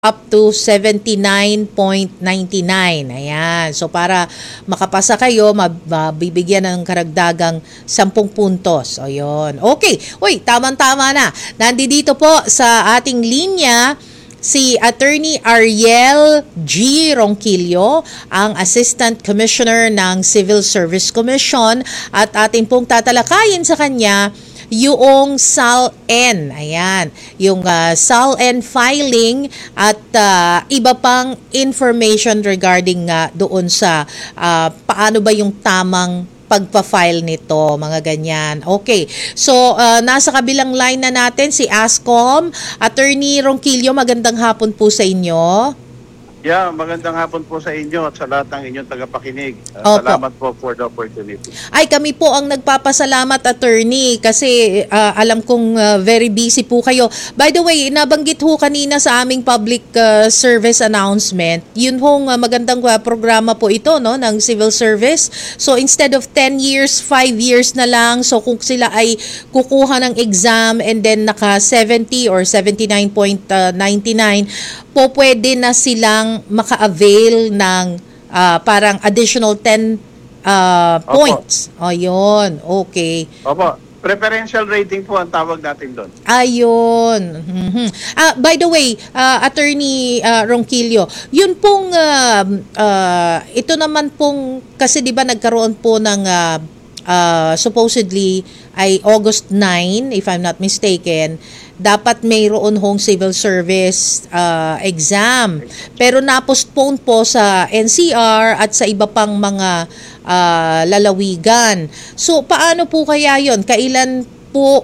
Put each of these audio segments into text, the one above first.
up to 79.99. Ayan. So para makapasa kayo, mabibigyan ng karagdagang 10 puntos. O yun. Okay. Uy, tamang-tama na. Nandito po sa ating linya si Attorney Ariel G. Ronquillo, ang Assistant Commissioner ng Civil Service Commission, at ating pong tatalakayin sa kanya yung SALN, ayan, yung SALN filing at iba pang information regarding doon sa paano ba yung tamang pagpa-file nito, mga ganyan. Okay, so nasa kabilang line na natin si Ascom. Attorney Ronquillo, magandang hapon po sa inyo. Yeah, magandang hapon po sa inyo at sa lahat ng inyong tagapakinig. Opo. Salamat po for the opportunity. Ay, kami po ang nagpapasalamat, attorney, kasi alam kong very busy po kayo. By the way, nabanggit ho kanina sa aming public service announcement, yun hong magandang programa po ito, no, ng civil service. So instead of 10 years, 5 years na lang. So kung sila ay kukuha ng exam and then naka 70 or 79.99, po pwede na silang maka-avail ng parang additional 10 points. O, yun. Okay. Opo. Preferential rating po ang tawag natin doon. Ayun. Mm-hmm. By the way, Attorney Ronquillo, yun pong, ito naman pong, kasi di ba nagkaroon po ng supposedly ay August 9, if I'm not mistaken, dapat mayroon hong civil service exam. Pero na-postpone po sa NCR at sa iba pang mga lalawigan. So, paano po kaya yon? Kailan po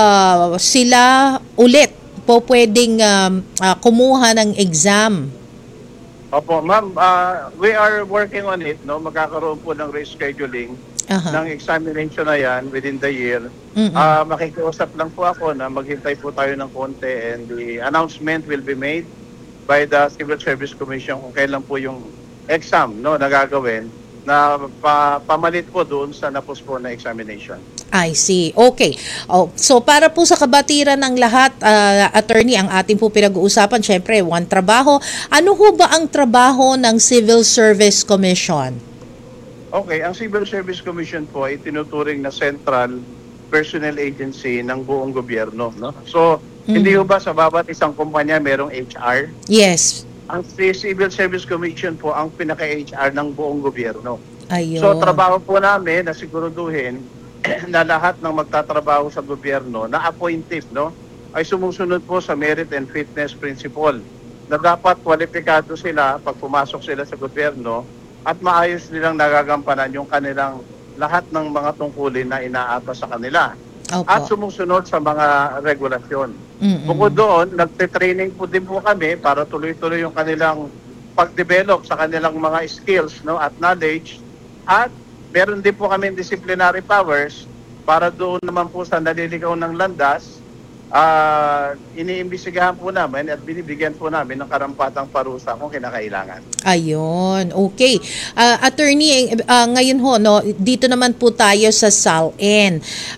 sila ulit po pwedeng kumuha ng exam? Opo, ma'am, we are working on it, no? Magkakaroon po ng rescheduling ng examination na yan within the year. Makikiusap lang po ako na maghintay po tayo ng konti and the announcement will be made by the Civil Service Commission kung kailan po yung exam, no, na gagawin na pamalit po doon sa na-postpone na examination. I see. Okay. So para po sa kabatiran ng lahat, attorney, ang ating po pinag-uusapan, syempre, one trabaho. Ano ho ba ang trabaho ng Civil Service Commission? Okay, ang Civil Service Commission po ay tinuturing na central personnel agency ng buong gobyerno, no? So, hindi ho ba sa bawat isang kumpanya merong HR? Yes. Ang Civil Service Commission po ang pinaka-HR ng buong gobyerno. Ayun. So, trabaho po namin na siguraduhin na lahat ng magtatrabaho sa gobyerno na appointive, no, ay sumusunod po sa merit and fitness principle na dapat kwalipikado sila pag pumasok sila sa gobyerno at maayos nilang nagagampanan yung kanilang lahat ng mga tungkulin na inaatas sa kanila. Opo. At sumusunod sa mga regulasyon. Bukod doon, nagte-training po din po kami para tuloy-tuloy yung kanilang pag-develop sa kanilang mga skills, no, at knowledge. At meron din po kami disciplinary powers para doon naman po sa naliligaw ng landas, iniimbestigahan po namin at binibigyan po namin ng karampatang parusa kung kinakailangan. Ayun, okay. Attorney, ngayon ho, no, dito naman po tayo sa SALN.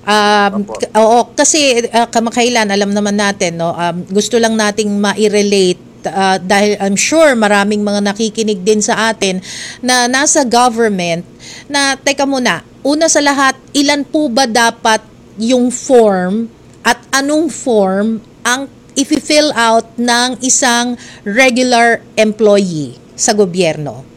Oo, kasi kamakailan, alam naman natin, no, gusto lang nating ma-relate dahil I'm sure maraming mga nakikinig din sa atin na nasa government na, teka muna, una sa lahat, ilan po ba dapat yung form at anong form ang i-fill out ng isang regular employee sa gobyerno?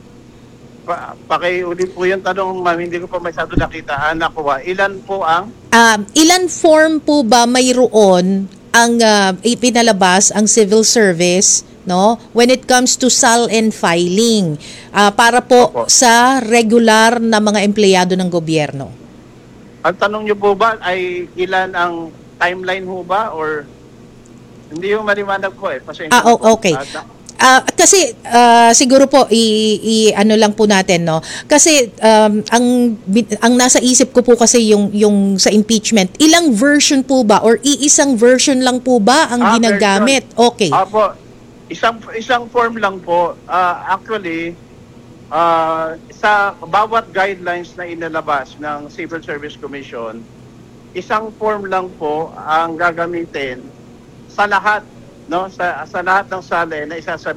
Pakiulit po yung tanong, ma'am, hindi ko pa masyado nakita. Nakuha, ilan po ang? Ilan form po ba mayroon ang ipinalabas ang civil service, no, when it comes to SALN filing para po sa regular na mga empleyado ng gobyerno? Ang tanong niyo po ba ay ilan ang timeline ho ba or hindi yung maliwanag po pasensya okay. Kasi siguro po ano lang po natin, no, kasi ang nasa isip ko po kasi yung sa impeachment, ilang version po ba or iisang version lang po ba ang ginagamit? Version. Okay. Apo, isang form lang po. Actually, sa bawat guidelines na inilabas ng Civil Service Commission, isang form lang po ang gagamitin sa lahat no, sa lahat ng sali na isasabi